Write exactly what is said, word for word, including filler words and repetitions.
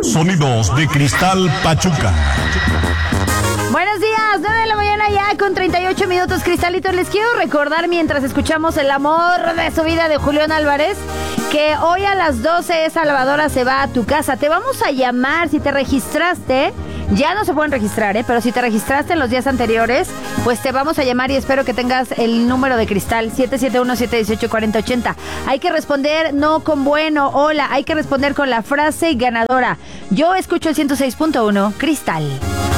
Sonidos de Cristal Pachuca. Buenos días, nueve de la mañana ya con treinta y ocho minutos, Cristalitos. Les quiero recordar mientras escuchamos El amor de su vida de Julián Álvarez que hoy a las doce esa lavadora se va a tu casa. Te vamos a llamar si te registraste. Ya no se pueden registrar, ¿eh? Pero si te registraste en los días anteriores, pues te vamos a llamar y espero que tengas el número de Cristal siete siete uno, siete uno ocho, cuatro cero ocho cero. Hay que responder no con bueno, hola, hay que responder con la frase ganadora. Yo escucho el ciento seis punto uno, Cristal.